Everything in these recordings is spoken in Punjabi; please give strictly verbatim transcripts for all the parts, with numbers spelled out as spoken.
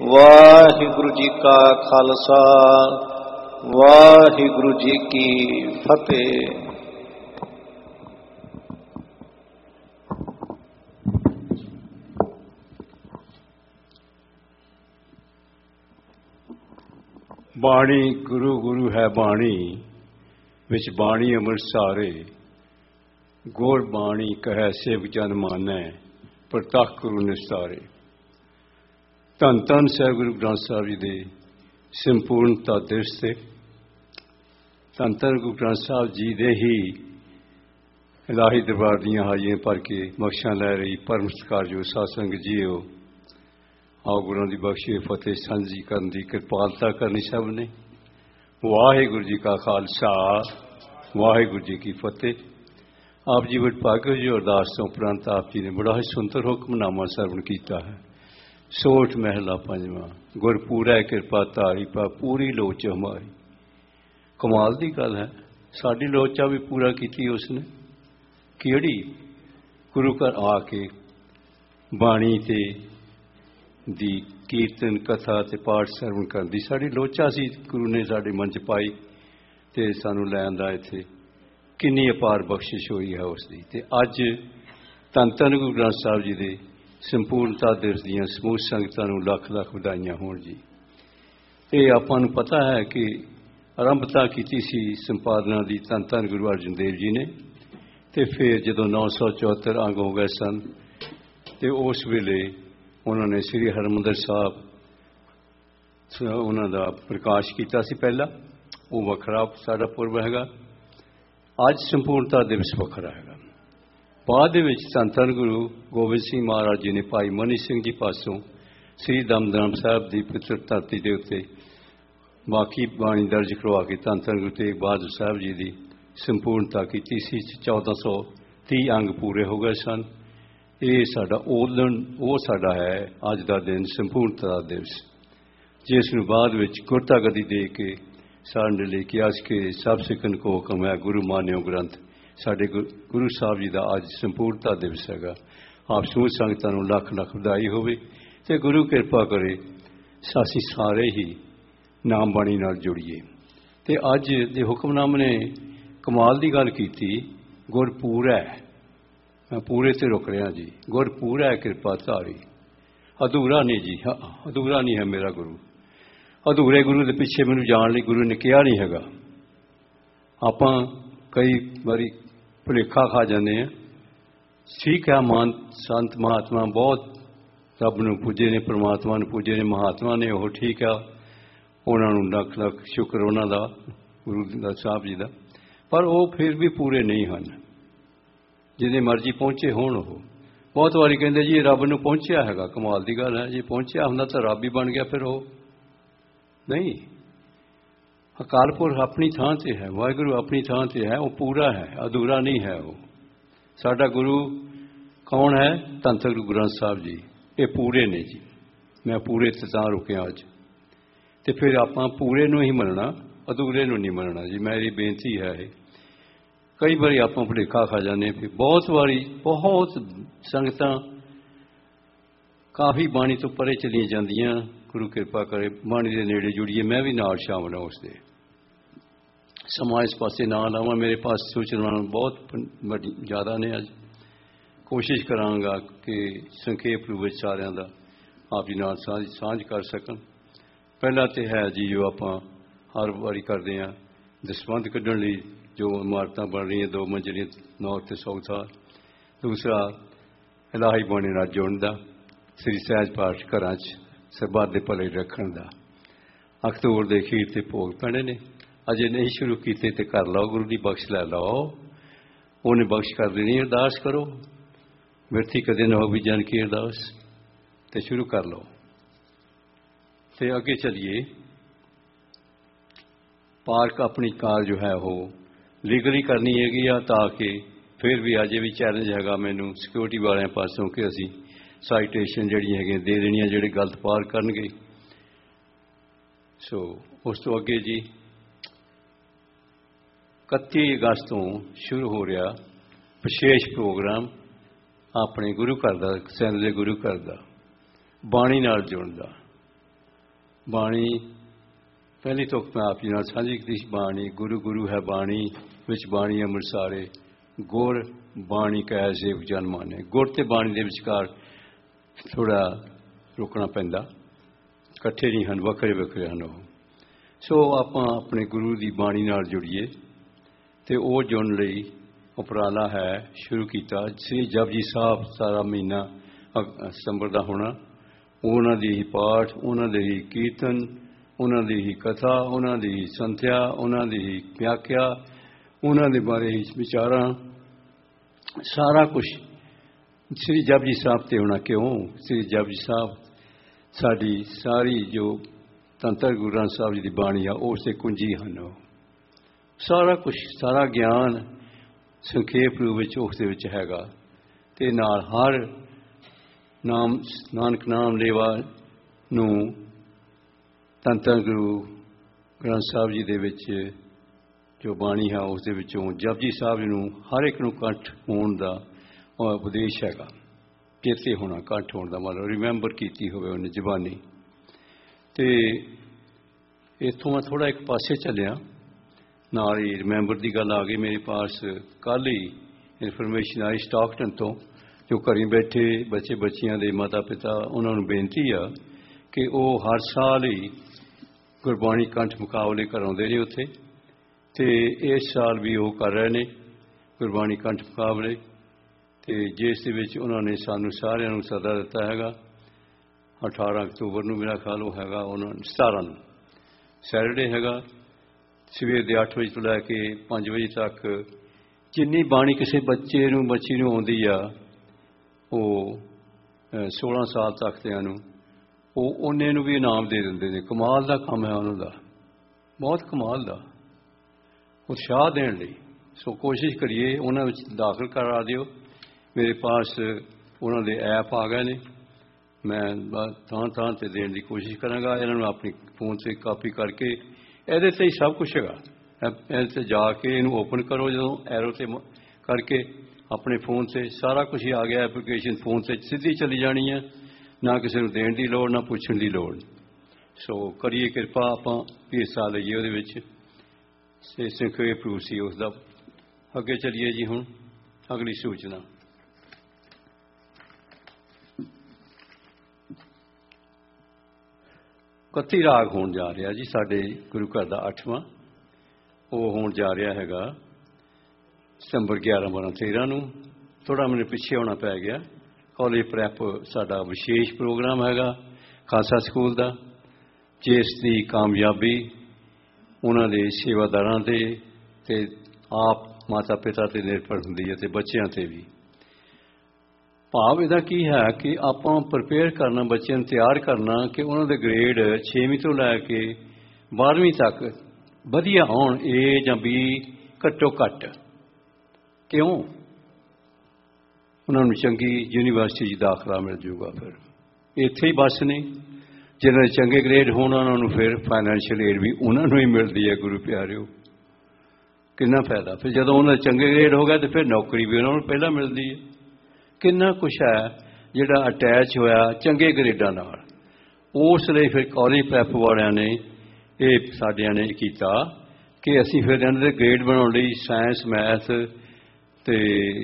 ਵਾਹਿਗੁਰੂ ਜੀ ਕਾ ਖਾਲਸਾ ਵਾਹਿਗੁਰੂ ਜੀ ਕੀ ਫਤਿਹ। ਬਾਣੀ ਗੁਰੂ ਗੁਰੂ ਹੈ ਬਾਣੀ, ਵਿੱਚ ਬਾਣੀ ਅੰਮ੍ਰਿਤ ਸਾਰੇ। ਗੁਰ ਬਾਣੀ ਕਹੈ ਸੇਵ ਜਨ ਮਾਨੈ, ਪ੍ਰਤੱਖ ਗੁਰੂ ਨਿਸਤਾਰੇ। ਧੰਨ ਧੰਨ ਸਾਹਿਬ ਗੁਰੂ ਗ੍ਰੰਥ ਸਾਹਿਬ ਜੀ ਦੇ ਸੰਪੂਰਨਤਾ ਦਿਵਸ ਤੇ ਧੰਨ ਧੰਨ ਗੁਰੂ ਗ੍ਰੰਥ ਸਾਹਿਬ ਜੀ ਦੇ ਹੀ ਇਲਾਹੀ ਦਰਬਾਰ ਦੀਆਂ ਹਾਜ਼ਰੀਆਂ ਭਰ ਕੇ ਬਖਸ਼ਾਂ ਲੈ ਰਹੀ ਪਰਮ ਸਤਿਕਾਰਯੋਗ ਸਾਧ ਸੰਗਤ ਜੀਓ, ਆਓ ਗੁਰਾਂ ਦੀ ਬਖਸ਼ੀ ਫਤਿਹ ਸਾਂਝੀ ਕਰਨ ਦੀ ਕਿਰਪਾਲਤਾ ਕਰਨੀ ਸਭ ਨੇ। ਵਾਹਿਗੁਰੂ ਜੀ ਕਾ ਖਾਲਸਾ ਵਾਹਿਗੁਰੂ ਜੀ ਕੀ ਫਤਿਹ। ਆਪ ਜੀ ਵਡਭਾਗੇ ਜੀ ਅਰਦਾਸ ਤੋਂ ਉਪਰੰਤ ਆਪ ਜੀ ਨੇ ਬੜਾ ਹੀ ਸੁੰਦਰ ਹੁਕਮਨਾਮਾ ਸਰਵਣ ਕੀਤਾ ਹੈ। ਸੋਠ ਮਹਿਲਾ ਪੰਜਵਾਂ, ਗੁਰ ਪੂਰਾ ਕਿਰਪਾ ਧਾਰੀ ਪਾ ਪੂਰੀ ਲੋਚ ਹਮਾਰੀ। ਕਮਾਲ ਦੀ ਗੱਲ ਹੈ, ਸਾਡੀ ਲੋਚਾ ਵੀ ਪੂਰਾ ਕੀਤੀ ਉਸਨੇ। ਕਿਹੜੀ? ਗੁਰੂ ਘਰ ਆ ਕੇ ਬਾਣੀ ਤੇ ਦੀ ਕੀਰਤਨ ਕਥਾ ਤੇ ਪਾਠ ਸਰਵਣ ਕਰਨ ਦੀ ਸਾਡੀ ਲੋਚਾ ਸੀ ਗੁਰੂ ਨੇ ਸਾਡੇ ਮਨ 'ਚ ਪਾਈ ਤੇ ਸਾਨੂੰ ਲੈ ਆਂਦਾ ਇੱਥੇ। ਕਿੰਨੀ ਅਪਾਰ ਬਖਸ਼ਿਸ਼ ਹੋਈ ਹੈ ਉਸ ਦੀ। ਤੇ ਅੱਜ ਧੰਨ ਧੰਨ ਗੁਰੂ ਗ੍ਰੰਥ ਸਾਹਿਬ ਜੀ ਦੇ ਸੰਪੂਰਨਤਾ ਦਿਵਸ ਦੀਆਂ ਸਮੂਹ ਸੰਗਤਾਂ ਨੂੰ ਲੱਖ ਲੱਖ ਵਧਾਈਆਂ ਹੋਣ ਜੀ। ਇਹ ਆਪਾਂ ਨੂੰ ਪਤਾ ਹੈ ਕਿ ਆਰੰਭਤਾ ਕੀਤੀ ਸੀ ਸੰਪਾਦਨਾ ਦੀ ਧੰਨ ਧੰਨ ਗੁਰੂ ਅਰਜਨ ਦੇਵ ਜੀ ਨੇ, ਤੇ ਫਿਰ ਜਦੋਂ ਨੌ ਸੌ ਚੁਹੱਤਰ ਅੰਗ ਹੋ ਗਏ ਸਨ ਤੇ ਉਸ ਵੇਲੇ ਉਹਨਾਂ ਨੇ ਸ੍ਰੀ ਹਰਿਮੰਦਰ ਸਾਹਿਬ ਉਹਨਾਂ ਦਾ ਪ੍ਰਕਾਸ਼ ਕੀਤਾ ਸੀ ਪਹਿਲਾਂ। ਉਹ ਵੱਖਰਾ ਸਾਡਾ ਪੁਰਬ ਹੈਗਾ। ਅੱਜ ਸੰਪੂਰਨਤਾ ਦਿਵਸ ਵੱਖਰਾ ਹੈਗਾ। ਬਾਅਦ ਦੇ ਵਿੱਚ ਧੰਨ ਧੰਨ ਗੁਰੂ ਗੋਬਿੰਦ ਸਿੰਘ ਮਹਾਰਾਜ ਜੀ ਨੇ ਭਾਈ ਮਨੀ ਸਿੰਘ ਜੀ ਪਾਸੋਂ ਸ੍ਰੀ ਦਮਦਮਾ ਸਾਹਿਬ ਦੀ ਪਵਿੱਤਰ ਧਰਤੀ ਦੇ ਉੱਤੇ ਬਾਕੀ ਬਾਣੀ ਦਰਜ ਕਰਵਾ ਕੇ ਧੰਨ ਧੰਨ ਗੁਰੂ ਤੇਗ ਬਹਾਦਰ ਸਾਹਿਬ ਜੀ ਦੀ ਸੰਪੂਰਨਤਾ ਕੀਤੀ ਸੀ। ਚੌਦਾਂ ਸੌ ਤੀਹ ਅੰਗ ਪੂਰੇ ਹੋ ਗਏ ਸਨ। ਇਹ ਸਾਡਾ ਉਦਣ ਉਹ ਸਾਡਾ ਹੈ ਅੱਜ ਦਾ ਦਿਨ ਸੰਪੂਰਨਤਾ ਦਿਵਸ, ਜਿਸ ਨੂੰ ਬਾਅਦ ਵਿੱਚ ਗੁਰਤਾ ਗੱਦੀ ਦੇ ਕੇ ਸਾਡੇ ਲਈ ਕਿਆਸ ਕੇ ਸਭ ਸਿੱਖਣ ਕੋ ਹੁਕਮ ਹੈ ਗੁਰੂ ਮਾਨਿਓ ਗ੍ਰੰਥ। ਸਾਡੇ ਗੁਰੂ ਸਾਹਿਬ ਜੀ ਦਾ ਅੱਜ ਸੰਪੂਰਨਤਾ ਦਿਵਸ ਹੈਗਾ। ਆਪ ਸਮੂਹ ਸੰਗਤਾਂ ਨੂੰ ਲੱਖ ਲੱਖ ਵਧਾਈ ਹੋਵੇ ਤੇ ਗੁਰੂ ਕਿਰਪਾ ਕਰੇ ਅਸੀਂ ਸਾਰੇ ਹੀ ਨਾਮ ਬਾਣੀ ਨਾਲ ਜੁੜੀਏ। ਤੇ ਅੱਜ ਦੇ ਹੁਕਮਨਾਮੇ ਨੇ ਕਮਾਲ ਦੀ ਗੱਲ ਕੀਤੀ। ਗੁਰਪੂਰ ਹੈ, ਮੈਂ ਪੂਰੇ ਤੇ ਰੁਕ ਰਿਹਾ ਜੀ। ਗੁਰ ਪੂਰਾ ਹੈ ਕਿਰਪਾ ਧਾਰੀ। ਅਧੂਰਾ ਨਹੀਂ ਜੀ, ਅਧੂਰਾ ਨਹੀਂ ਹੈ ਮੇਰਾ ਗੁਰੂ। ਅਧੂਰੇ ਗੁਰੂ ਦੇ ਪਿੱਛੇ ਮੈਨੂੰ ਜਾਣ ਲਈ ਗੁਰੂ ਨੇ ਕਿਹਾ ਨਹੀਂ ਹੈਗਾ। ਆਪਾਂ ਕਈ ਵਾਰੀ ਭੁਲੇਖਾ ਖਾ ਜਾਂਦੇ ਹਾਂ। ਠੀਕ ਹੈ, ਮਾਨ ਸੰਤ ਮਹਾਤਮਾ ਬਹੁਤ ਰੱਬ ਨੂੰ ਪੂਜੇ ਨੇ, ਪਰਮਾਤਮਾ ਨੂੰ ਪੂਜੇ ਨੇ, ਮਹਾਤਮਾ ਨੇ, ਉਹ ਠੀਕ ਆ, ਉਹਨਾਂ ਨੂੰ ਲੱਖ ਲੱਖ ਸ਼ੁਕਰ ਉਹਨਾਂ ਦਾ, ਗੁਰੂ ਦਾ ਸਾਹਿਬ ਜੀ ਦਾ। ਪਰ ਉਹ ਫਿਰ ਵੀ ਪੂਰੇ ਨਹੀਂ ਹਨ। ਜਿੰਨੇ ਮਰਜ਼ੀ ਪਹੁੰਚੇ ਹੋਣ ਉਹ। ਬਹੁਤ ਵਾਰੀ ਕਹਿੰਦੇ ਜੀ ਇਹ ਰੱਬ ਨੂੰ ਪਹੁੰਚਿਆ ਹੈਗਾ। ਕਮਾਲ ਦੀ ਗੱਲ ਹੈ, ਜੇ ਪਹੁੰਚਿਆ ਹੁੰਦਾ ਤਾਂ ਰੱਬ ਹੀ ਬਣ ਗਿਆ। ਫਿਰ ਉਹ ਨਹੀਂ। ਅਕਾਲ ਪੁਰਖ ਆਪਣੀ ਥਾਂ ਤੇ ਹੈ, ਵਾਹਿਗੁਰੂ ਆਪਣੀ ਥਾਂ ਤੇ ਹੈ। ਉਹ ਪੂਰਾ ਹੈ, ਅਧੂਰਾ ਨਹੀਂ ਹੈ। ਉਹ ਸਾਡਾ ਗੁਰੂ ਕੌਣ ਹੈ? ਧੰਨ ਧੰਨ ਗੁਰੂ ਗ੍ਰੰਥ ਸਾਹਿਬ ਜੀ। ਇਹ ਪੂਰੇ ਨੇ ਜੀ। ਮੈਂ ਪੂਰੇ ਤੇ ਤਾਂ ਰੁਕਿਆ ਅੱਜ। ਤੇ ਫਿਰ ਆਪਾਂ ਪੂਰੇ ਨੂੰ ਹੀ ਮੰਨਣਾ, ਅਧੂਰੇ ਨੂੰ ਨਹੀਂ ਮੰਨਣਾ ਜੀ। ਮੇਰੀ ਬੇਨਤੀ ਹੈ ਇਹ। ਕਈ ਵਾਰੀ ਆਪਾਂ ਭੁਲੇਖਾ ਖਾ ਜਾਂਦੇ। ਫਿਰ ਬਹੁਤ ਵਾਰੀ ਬਹੁਤ ਸੰਗਤਾਂ ਕਾਫੀ ਬਾਣੀ ਤੋਂ ਪਰੇ ਚਲੀਆਂ ਜਾਂਦੀਆਂ। ਗੁਰੂ ਕਿਰਪਾ ਕਰੇ ਬਾਣੀ ਦੇ ਨੇੜੇ ਜੁੜੀਏ। ਮੈਂ ਵੀ ਨਾਲ ਸ਼ਾਮਲ ਹਾਂ ਉਸਦੇ। ਸਮਾਂ ਇਸ ਪਾਸੇ ਨਾ ਲਾਵਾਂ, ਮੇਰੇ ਪਾਸ ਸੂਚਨਾਵਾਂ ਬਹੁਤ ਵੱਡੀ ਜ਼ਿਆਦਾ ਨੇ। ਅੱਜ ਕੋਸ਼ਿਸ਼ ਕਰਾਂਗਾ ਕਿ ਸੰਖੇਪ ਰੂਪ ਵਿੱਚ ਸਾਰਿਆਂ ਦਾ ਆਪ ਜੀ ਨਾਲ ਸਾਂਝ ਸਾਂਝ ਕਰ ਸਕਣ। ਪਹਿਲਾ ਤਾਂ ਹੈ ਜੀ ਜੋ ਆਪਾਂ ਹਰ ਵਾਰੀ ਕਰਦੇ ਹਾਂ, ਦਸਵੰਧ ਕੱਢਣ ਲਈ ਜੋ ਇਮਾਰਤਾਂ ਬਣ ਰਹੀਆਂ ਦੋ ਮੰਜ਼ਿਲੀਆਂ ਨੌਰਥ ਤੇ ਸਾਊਥ ਆ। ਦੂਸਰਾ ਇਲਾਹੀ ਬਾਣੀ ਨਾਲ ਜੁੜਨ ਦਾ, ਸ੍ਰੀ ਸਹਿਜ ਪਾਠ ਘਰਾਂ 'ਚ ਸਰਬੱਤ ਦੇ ਭਲੇ ਰੱਖਣ ਦਾ। ਅਕਤੂਬਰ ਦੇ ਅਖੀਰ ਤੇ ਭੋਗ ਪੈਣੇ ਨੇ। ਅਜੇ ਨਹੀਂ ਸ਼ੁਰੂ ਕੀਤੇ ਤੇ ਕਰ ਲਓ, ਗੁਰੂ ਦੀ ਬਖਸ਼ ਲੈ ਲਓ। ਉਹਨੇ ਬਖਸ਼ ਕਰ ਦੇਣੀ। ਅਰਦਾਸ ਕਰੋ, ਮਿਰਥੀ ਕਦੇ ਨਾ ਹੋ ਵੀ ਜਾਣ ਕੀ ਅਰਦਾਸ, ਤੇ ਸ਼ੁਰੂ ਕਰ ਲਓ। ਤੇ ਅੱਗੇ ਚਲੀਏ। ਪਾਰਕ ਆਪਣੀ ਕਾਰ ਜੋ ਹੈ ਉਹ ਲੀਗਲੀ ਕਰਨੀ ਹੈਗੀ ਆ, ਤਾਂ ਕਿ ਫਿਰ ਵੀ ਅਜੇ ਵੀ ਚੈਲੰਜ ਹੈਗਾ ਮੈਨੂੰ ਸਿਕਿਉਰਿਟੀ ਵਾਲਿਆਂ ਪਾਸੋਂ ਕਿ ਅਸੀਂ ਸਾਈਟੇਸ਼ਨ ਜਿਹੜੀਆਂ ਹੈਗੀਆਂ ਦੇ ਦੇਣੀਆਂ ਜਿਹੜੇ ਗਲਤ ਪਾਰ ਕਰਨਗੇ। ਸੋ ਉਸ ਤੋਂ ਅੱਗੇ ਜੀ ਇਕੱਤੀ ਅਗਸਤ ਤੋਂ ਸ਼ੁਰੂ ਹੋ ਰਿਹਾ ਵਿਸ਼ੇਸ਼ ਪ੍ਰੋਗਰਾਮ ਆਪਣੇ ਗੁਰੂ ਘਰ ਦਾ, ਸੈਨ ਦੇ ਗੁਰੂ ਘਰ ਦਾ, ਬਾਣੀ ਨਾਲ ਜੁੜਨ ਦਾ। ਬਾਣੀ ਪਹਿਲੀ ਤੋਂ ਮੈਂ ਆਪ ਜੀ ਨਾਲ ਸਾਂਝੀ ਕੀਤੀ ਸੀ। ਬਾਣੀ ਗੁਰੂ ਗੁਰੂ ਹੈ ਬਾਣੀ ਵਿੱਚ ਬਾਣੀ ਅੰਮ੍ਰਿਤ ਸਾਰੇ, ਗੁਰ ਬਾਣੀ ਕਹਿ ਸੇਵ ਜਨ ਮਾਨੇ। ਗੁਰ ਤੇ ਬਾਣੀ ਦੇ ਵਿਚਕਾਰ ਥੋੜ੍ਹਾ ਰੁਕਣਾ ਪੈਂਦਾ, ਇਕੱਠੇ ਨਹੀਂ ਹਨ, ਵੱਖਰੇ ਵੱਖਰੇ ਹਨ ਉਹ। ਸੋ ਆਪਾਂ ਆਪਣੇ ਗੁਰੂ ਦੀ ਬਾਣੀ ਨਾਲ ਜੁੜੀਏ ਅਤੇ ਉਹ ਜੁੜਨ ਲਈ ਉਪਰਾਲਾ ਹੈ ਸ਼ੁਰੂ ਕੀਤਾ। ਸ੍ਰੀ ਜਪਜੀ ਸਾਹਿਬ ਸਾਰਾ ਮਹੀਨਾ ਸਤੰਬਰ ਦਾ ਹੋਣਾ, ਉਹਨਾਂ ਦੀ ਹੀ ਪਾਠ, ਉਹਨਾਂ ਦੇ ਹੀ ਕੀਰਤਨ, ਉਹਨਾਂ ਦੀ ਹੀ ਕਥਾ, ਉਹਨਾਂ ਦੀ ਹੀ ਸੰਥਿਆ, ਉਹਨਾਂ ਦੀ ਹੀ ਵਿਆਖਿਆ, ਉਹਨਾਂ ਦੇ ਬਾਰੇ ਹੀ ਵਿਚਾਰਾਂ, ਸਾਰਾ ਕੁਛ ਸ੍ਰੀ ਜਪਜੀ ਸਾਹਿਬ 'ਤੇ ਹੋਣਾ। ਕਿਉਂ? ਸ੍ਰੀ ਜਪਜੀ ਸਾਹਿਬ ਸਾਡੀ ਸਾਰੀ ਜੋ ਧੰਨ ਧੰਨ ਗੁਰੂ ਗ੍ਰੰਥ ਸਾਹਿਬ ਜੀ ਦੀ ਬਾਣੀ ਆ ਉਸ 'ਤੇ ਕੁੰਜੀ ਹਨ। ਉਹ ਸਾਰਾ ਕੁਛ, ਸਾਰਾ ਗਿਆਨ ਸੰਖੇਪ ਰੂਪ ਵਿੱਚ ਉਸ ਦੇ ਵਿੱਚ ਹੈਗਾ। ਅਤੇ ਨਾਲ ਹਰ ਨਾਮ ਨਾਨਕ ਨਾਮ ਲੇਵਾ ਨੂੰ ਧੰਨ ਧੰਨ ਗੁਰੂ ਗ੍ਰੰਥ ਸਾਹਿਬ ਜੀ ਦੇ ਵਿੱਚ ਜੋ ਬਾਣੀ ਹੈ ਉਸ ਦੇ ਵਿੱਚੋਂ ਜਪਜੀ ਸਾਹਿਬ ਜੀ ਨੂੰ ਹਰ ਇੱਕ ਨੂੰ ਕੰਠ ਹੋਣ ਦਾ ਉਪਦੇਸ਼ ਹੈਗਾ। ਚੇਤੇ ਹੋਣਾ, ਕੰਠ ਹੋਣ ਦਾ ਮਤਲਬ ਰਿਮੈਂਬਰ ਕੀਤੀ ਹੋਵੇ ਉਹਨੇ ਜ਼ਬਾਨੀ। ਅਤੇ ਇੱਥੋਂ ਮੈਂ ਥੋੜ੍ਹਾ ਇੱਕ ਪਾਸੇ ਚੱਲਿਆ, ਨਾਲ ਹੀ ਰਿਮੈਂਬਰ ਦੀ ਗੱਲ ਆ ਗਈ ਮੇਰੇ ਪਾਸ। ਕੱਲ੍ਹ ਹੀ ਇਨਫੋਰਮੇਸ਼ਨ ਆਈ ਸਟਾਕਟਨ ਤੋਂ, ਜੋ ਘਰ ਬੈਠੇ ਬੱਚੇ ਬੱਚਿਆਂ ਦੇ ਮਾਤਾ ਪਿਤਾ, ਉਹਨਾਂ ਨੂੰ ਬੇਨਤੀ ਆ ਕਿ ਉਹ ਹਰ ਸਾਲ ਹੀ ਗੁਰਬਾਣੀ ਕੰਠ ਮੁਕਾਬਲੇ ਕਰਾਉਂਦੇ ਨੇ ਉੱਥੇ, ਅਤੇ ਇਸ ਸਾਲ ਵੀ ਉਹ ਕਰ ਰਹੇ ਨੇ ਗੁਰਬਾਣੀ ਕੰਠ ਮੁਕਾਬਲੇ। ਅਤੇ ਜਿਸ ਦੇ ਵਿੱਚ ਉਹਨਾਂ ਨੇ ਸਾਨੂੰ ਸਾਰਿਆਂ ਨੂੰ ਸੱਦਾ ਦਿੱਤਾ ਹੈਗਾ। ਅਠਾਰਾਂ ਅਕਤੂਬਰ ਨੂੰ ਮੇਰਾ ਖਿਆਲ ਉਹ ਹੈਗਾ, ਉਹਨਾਂ ਸਤਾਰਾਂ ਨੂੰ ਸੈਟਰਡੇ ਹੈਗਾ। ਸਵੇਰ ਦੇ ਅੱਠ ਵਜੇ ਤੋਂ ਲੈ ਕੇ ਪੰਜ ਵਜੇ ਤੱਕ ਜਿੰਨੀ ਬਾਣੀ ਕਿਸੇ ਬੱਚੇ ਨੂੰ ਬੱਚੀ ਨੂੰ ਆਉਂਦੀ ਆ, ਉਹ ਸੋਲਾਂ ਸਾਲ ਤੱਕ ਦਿਆਂ ਨੂੰ ਉਹ ਉਹਨੇ ਨੂੰ ਵੀ ਇਨਾਮ ਦੇ ਦਿੰਦੇ ਨੇ। ਕਮਾਲ ਦਾ ਕੰਮ ਹੈ ਉਹਨਾਂ ਦਾ, ਬਹੁਤ ਕਮਾਲ ਦਾ ਉਤਸ਼ਾਹ ਦੇਣ ਲਈ। ਸੋ ਕੋਸ਼ਿਸ਼ ਕਰੀਏ ਉਹਨਾਂ ਵਿੱਚ ਦਾਖਲ ਕਰਾ ਦਿਓ। ਮੇਰੇ ਪਾਸ ਉਹਨਾਂ ਦੇ ਐਪ ਆ ਗਏ ਨੇ, ਮੈਂ ਥਾਂ ਥਾਂ 'ਤੇ ਦੇਣ ਦੀ ਕੋਸ਼ਿਸ਼ ਕਰਾਂਗਾ। ਇਹਨਾਂ ਨੂੰ ਆਪਣੀ ਫੋਨ 'ਤੇ ਕਾਪੀ ਕਰਕੇ, ਇਹਦੇ 'ਤੇ ਹੀ ਸਭ ਕੁਛ ਹੈਗਾ। ਇਹਦੇ 'ਤੇ ਜਾ ਕੇ ਇਹਨੂੰ ਓਪਨ ਕਰੋ, ਜਦੋਂ ਐਰੋ 'ਤੇ ਕਰਕੇ ਆਪਣੇ ਫੋਨ 'ਤੇ ਸਾਰਾ ਕੁਛ ਹੀ ਆ ਗਿਆ। ਐਪਲੀਕੇਸ਼ਨ ਫੋਨ 'ਤੇ ਸਿੱਧੀ ਚਲੀ ਜਾਣੀ ਹੈ, ਨਾ ਕਿਸੇ ਨੂੰ ਦੇਣ ਦੀ ਲੋੜ, ਨਾ ਪੁੱਛਣ ਦੀ ਲੋੜ। ਸੋ ਕਰੀਏ ਕਿਰਪਾ, ਆਪਾਂ ਵੀ ਹਿੱਸਾ ਲਈਏ ਉਹਦੇ ਵਿੱਚ। ਸੰਖੇਪ ਰੂਪ ਸੀ ਉਸ ਦਾ। ਅੱਗੇ ਚੱਲੀਏ ਜੀ। ਹੁਣ ਅਗਲੀ ਸੂਚਨਾ। ਇਕੱਤੀ ਰਾਗ ਹੋਣ ਜਾ ਰਿਹਾ ਜੀ ਸਾਡੇ ਗੁਰੂ ਘਰ ਦਾ ਅੱਠਵਾਂ। ਉਹ ਹੋਣ ਜਾ ਰਿਹਾ ਹੈਗਾ ਸਤੰਬਰ ਗਿਆਰਾਂ ਬਾਰਾਂ ਤੇਰਾਂ ਨੂੰ। ਥੋੜ੍ਹਾ ਮੈਨੂੰ ਪਿੱਛੇ ਹੋਣਾ ਪੈ ਗਿਆ। ਕਾਲਜ ਪ੍ਰੈਪ ਸਾਡਾ ਵਿਸ਼ੇਸ਼ ਪ੍ਰੋਗਰਾਮ ਹੈਗਾ ਖਾਲਸਾ ਸਕੂਲ ਦਾ, ਜਿਸ ਦੀ ਕਾਮਯਾਬੀ ਉਹਨਾਂ ਦੇ ਸੇਵਾਦਾਰਾਂ 'ਤੇ ਅਤੇ ਆਪ ਮਾਤਾ ਪਿਤਾ 'ਤੇ ਨਿਰਭਰ ਹੁੰਦੀ ਹੈ, ਅਤੇ ਬੱਚਿਆਂ 'ਤੇ ਵੀ। ਭਾਵ ਇਹਦਾ ਕੀ ਹੈ ਕਿ ਆਪਾਂ ਪ੍ਰਪੇਅਰ ਕਰਨਾ, ਬੱਚਿਆਂ ਨੂੰ ਤਿਆਰ ਕਰਨਾ ਕਿ ਉਹਨਾਂ ਦੇ ਗ੍ਰੇਡ ਛੇਵੀਂ ਤੋਂ ਲੈ ਕੇ ਬਾਰ੍ਹਵੀਂ ਤੱਕ ਵਧੀਆ ਆਉਣ, ਏ ਜਾਂ ਬੀ ਘੱਟੋ ਘੱਟ। ਕਿਉਂ? ਉਹਨਾਂ ਨੂੰ ਚੰਗੀ ਯੂਨੀਵਰਸਿਟੀ 'ਚ ਦਾਖਲਾ ਮਿਲ ਜੂਗਾ। ਫਿਰ ਇੱਥੇ ਹੀ ਬਸ ਨਹੀਂ, ਜਿਹਨਾਂ ਦੇ ਚੰਗੇ ਗ੍ਰੇਡ ਹੋਣ ਉਹਨਾਂ ਨੂੰ ਫਿਰ ਫਾਈਨੈਂਸ਼ੀਅਲ ਏਡ ਵੀ ਉਹਨਾਂ ਨੂੰ ਹੀ ਮਿਲਦੀ ਹੈ। ਗੁਰੂ ਪਿਆਰਿਓ, ਕਿੰਨਾ ਫਾਇਦਾ। ਫਿਰ ਜਦੋਂ ਉਹਨਾਂ ਦੇ ਚੰਗੇ ਗ੍ਰੇਡ ਹੋ ਗਿਆ ਤਾਂ ਫਿਰ ਨੌਕਰੀ ਵੀ ਉਹਨਾਂ ਨੂੰ ਪਹਿਲਾਂ ਮਿਲਦੀ ਹੈ। ਕਿੰਨਾ ਕੁਛ ਹੈ ਜਿਹੜਾ ਅਟੈਚ ਹੋਇਆ ਚੰਗੇ ਗ੍ਰੇਡਾਂ ਨਾਲ। ਉਸ ਲਈ ਫਿਰ ਕਾਲਜ ਪ੍ਰੈਪ ਵਾਲਿਆਂ ਨੇ ਇਹ ਸਾਡਿਆਂ ਨੇ ਕੀਤਾ ਕਿ ਅਸੀਂ ਫਿਰ ਇਹਨਾਂ ਦੇ ਗ੍ਰੇਡ ਬਣਾਉਣ ਲਈ ਸਾਇੰਸ, ਮੈਥ ਅਤੇ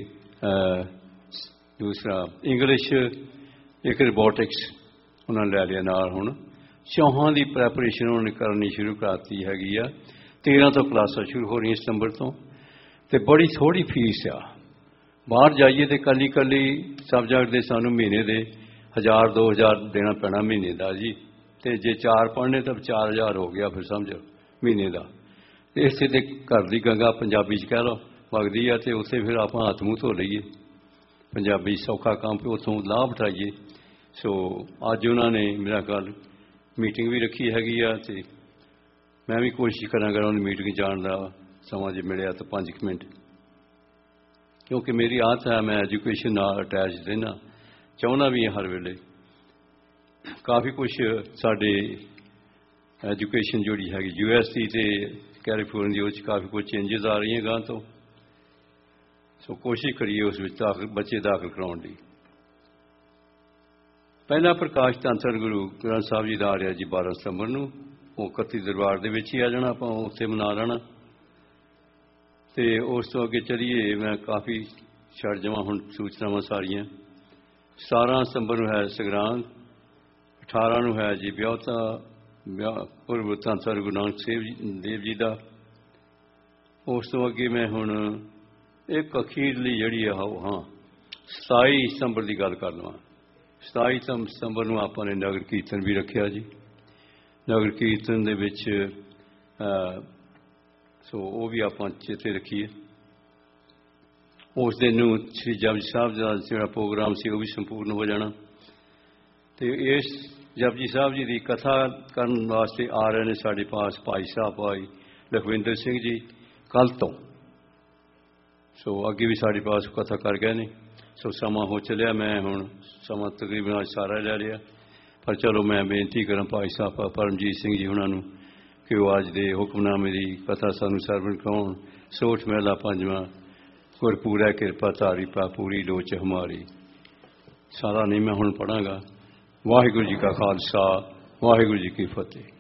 ਦੂਸਰਾ ਇੰਗਲਿਸ਼, ਇੱਕ ਰਿਬੋਟਿਕਸ ਉਹਨਾਂ ਨੇ ਲੈ ਲਿਆ ਨਾਲ। ਹੁਣ ਚੌਹਾਂ ਦੀ ਪ੍ਰੈਪਰੇਸ਼ਨ ਉਹਨਾਂ ਨੇ ਕਰਨੀ ਸ਼ੁਰੂ ਕਰਤੀ ਹੈਗੀ ਆ। ਤੇਰਾਂ ਤੋਂ ਕਲਾਸਾਂ ਸ਼ੁਰੂ ਹੋ ਰਹੀਆਂ ਸਤੰਬਰ ਤੋਂ, ਅਤੇ ਬੜੀ ਥੋੜ੍ਹੀ ਫੀਸ ਆ। ਬਾਹਰ ਜਾਈਏ ਤਾਂ ਇਕੱਲੀ ਇਕੱਲੀ ਸਬਜੈਕਟ ਦੇ ਸਾਨੂੰ ਮਹੀਨੇ ਦੇ ਹਜ਼ਾਰ ਦੋ ਹਜ਼ਾਰ ਦੇਣਾ ਪੈਣਾ ਮਹੀਨੇ ਦਾ ਜੀ। ਅਤੇ ਜੇ ਚਾਰ ਪੜ੍ਹਨੇ ਤਾਂ ਚਾਰ ਹਜ਼ਾਰ ਹੋ ਗਿਆ ਫਿਰ ਸਮਝੋ ਮਹੀਨੇ ਦਾ। ਇਸੇ ਤੇ ਘਰ ਦੀ ਗੰਗਾ ਪੰਜਾਬੀ 'ਚ ਕਹਿ ਲਓ ਵਗਦੀ ਆ, ਅਤੇ ਉੱਥੇ ਫਿਰ ਆਪਾਂ ਹੱਥ ਮੂੰਹ ਧੋ ਲਈਏ। ਪੰਜਾਬੀ ਸੌਖਾ ਕੰਮ, ਉੱਥੋਂ ਲਾਭ ਉਠਾਈਏ। ਸੋ ਅੱਜ ਉਹਨਾਂ ਨੇ ਮੇਰਾ ਖਿਆਲ ਮੀਟਿੰਗ ਵੀ ਰੱਖੀ ਹੈਗੀ ਆ, ਅਤੇ ਮੈਂ ਵੀ ਕੋਸ਼ਿਸ਼ ਕਰਾਂਗਾ ਉਹਨਾਂ ਦੀ ਮੀਟਿੰਗ ਜਾਣ ਦਾ ਸਮਾਂ ਜੇ ਮਿਲਿਆ ਤਾਂ ਪੰਜ ਕੁ ਮਿੰਟ, ਕਿਉਂਕਿ ਮੇਰੀ ਆਦਤ ਹੈ ਮੈਂ ਐਜੂਕੇਸ਼ਨ ਨਾਲ ਅਟੈਚ ਰਹਿਣਾ ਚਾਹੁੰਦਾ ਵੀ ਹਾਂ ਹਰ ਵੇਲੇ। ਕਾਫੀ ਕੁਛ ਸਾਡੇ ਐਜੂਕੇਸ਼ਨ ਜਿਹੜੀ ਹੈਗੀ ਯੂ ਐਸ ਦੀ ਅਤੇ ਕੈਲੀਫੋਰਨੀਆ ਦੀ, ਉਹ 'ਚ ਕਾਫੀ ਕੁਛ ਚੇਂਜਿਸ ਆ ਰਹੀਆਂ ਗਾਂ ਤੋਂ। ਸੋ ਕੋਸ਼ਿਸ਼ ਕਰੀਏ ਉਸ ਵਿੱਚ ਦਾਖਲ ਬੱਚੇ ਦਾਖਲ ਕਰਾਉਣ ਦੀ। ਪਹਿਲਾ ਪ੍ਰਕਾਸ਼ ਧੰਨ ਧੰਨ ਗੁਰੂ ਗ੍ਰੰਥ ਸਾਹਿਬ ਜੀ ਦਾ ਆ ਰਿਹਾ ਜੀ ਬਾਰਾਂ ਸਤੰਬਰ ਨੂੰ। ਉਹ ਇਕੱਤੀ ਦਰਬਾਰ ਦੇ ਵਿੱਚ ਹੀ ਆ ਜਾਣਾ, ਆਪਾਂ ਉੱਥੇ ਮਨਾ ਲੈਣਾ। ਅਤੇ ਉਸ ਤੋਂ ਅੱਗੇ ਚੱਲੀਏ, ਮੈਂ ਕਾਫੀ ਛੱਡ ਜਾਵਾਂ ਹੁਣ ਸੂਚਨਾਵਾਂ ਸਾਰੀਆਂ। ਸਤਾਰਾਂ ਸਤੰਬਰ ਨੂੰ ਹੈ ਸੰਗਰਾਂਦ, ਅਠਾਰਾਂ ਨੂੰ ਹੈ ਜੀ ਵਿਆਹੁਤਾ ਵਿਆਹ ਪੁਰਬ ਧੰਨ ਧੰਨ ਗੁਰੂ ਨਾਨਕ ਸਾਹਿਬ ਦੇਵ ਜੀ ਦਾ। ਉਸ ਤੋਂ ਅੱਗੇ ਮੈਂ ਹੁਣ ਇੱਕ ਅਖੀਰਲੀ ਜਿਹੜੀ ਆ ਉਹ ਹਾਂ ਸਤਾਈ ਸਤੰਬਰ ਦੀ ਗੱਲ ਕਰ ਲਵਾਂ। ਸਤਾਈ ਸਤੰਬਰ ਨੂੰ ਆਪਾਂ ਨੇ ਨਗਰ ਕੀਰਤਨ ਵੀ ਰੱਖਿਆ ਜੀ। ਨਗਰ ਕੀਰਤਨ ਦੇ ਵਿੱਚ ਸੋ ਉਹ ਵੀ ਆਪਾਂ ਚੇਤੇ ਰੱਖੀਏ। ਉਸ ਦਿਨ ਨੂੰ ਸ਼੍ਰੀ ਜਪਜੀ ਸਾਹਿਬ ਦਾ ਜਿਹੜਾ ਪ੍ਰੋਗਰਾਮ ਸੀ ਉਹ ਵੀ ਸੰਪੂਰਨ ਹੋ ਜਾਣਾ। ਅਤੇ ਇਸ ਜਪਜੀ ਸਾਹਿਬ ਜੀ ਦੀ ਕਥਾ ਕਰਨ ਵਾਸਤੇ ਆ ਰਹੇ ਨੇ ਸਾਡੇ ਪਾਸ ਭਾਈ ਸਾਹਿਬ ਭਾਈ ਲਖਵਿੰਦਰ ਸਿੰਘ ਜੀ ਕੱਲ੍ਹ ਤੋਂ। ਸੋ ਅੱਗੇ ਵੀ ਸਾਡੇ ਪਾਸ ਕਥਾ ਕਰ ਗਏ ਨੇ। ਸੋ ਸਮਾਂ ਹੋ ਚੱਲਿਆ, ਮੈਂ ਹੁਣ ਸਮਾਂ ਤਕਰੀਬਨ ਅੱਜ ਸਾਰਾ ਲੈ ਲਿਆ। ਪਰ ਚਲੋ ਮੈਂ ਬੇਨਤੀ ਕਰਾਂ ਭਾਈ ਸਾਹਿਬ ਪਰਮਜੀਤ ਸਿੰਘ ਜੀ ਉਹਨਾਂ ਨੂੰ ਕਿ ਉਹ ਅੱਜ ਦੇ ਹੁਕਮਨਾਮੇ ਦੀ ਕਥਾ ਸਾਨੂੰ ਸਰਵਣ ਕਰਾਉਣ। ਸੋਠ ਮਹਿਲਾ ਪੰਜਵਾਂ ਗੁਰਪੂਰੈ ਕਿਰਪਾ ਧਾਰੀ ਪਾ ਪੂਰੀ ਲੋਚ ਹਮਾਰੀ। ਸਾਰਾ ਨਹੀਂ ਮੈਂ ਹੁਣ ਪੜ੍ਹਾਂਗਾ। ਵਾਹਿਗੁਰੂ ਜੀ ਕਾ ਖਾਲਸਾ, ਵਾਹਿਗੁਰੂ ਜੀ ਕੀ ਫਤਿਹ।